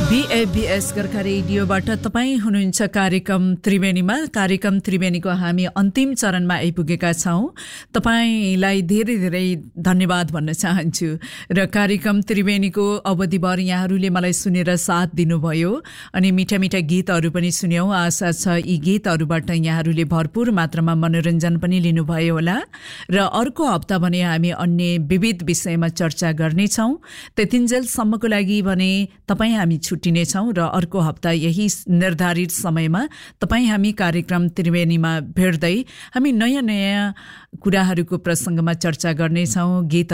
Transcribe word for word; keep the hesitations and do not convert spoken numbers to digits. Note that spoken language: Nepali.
बीएबीएस गोर्खा रेडियोबाट तपाईँ हुनुहुन्छ कार्यक्रम त्रिवेणीमा। कार्यक्रम त्रिवेणीको हामी अन्तिम चरणमा आइपुगेका छौँ। तपाईँलाई धेरै धेरै धन्यवाद भन्न चाहन्छु र कार्यक्रम त्रिवेणीको अवधिभर यहाँहरूले मलाई सुनेर साथ दिनुभयो अनि मिठा मिठा गीतहरू पनि सुन्यौँ। आशा छ यी गीतहरूबाट यहाँहरूले भरपूर मात्रामा मनोरञ्जन पनि लिनुभयो होला र अर्को हप्ता भने हामी अन्य विविध विषयमा चर्चा गर्नेछौँ। त्यतिन्जेलसम्मको लागि भने तपाईँ हामी छुट्टिनेछौँ र अर्को हप्ता यही निर्धारित समयमा तपाईँ हामी कार्यक्रम त्रिवेणीमा भेट्दै हामी नयाँ नयाँ कुराहरूको प्रसङ्गमा चर्चा गर्नेछौँ। गीत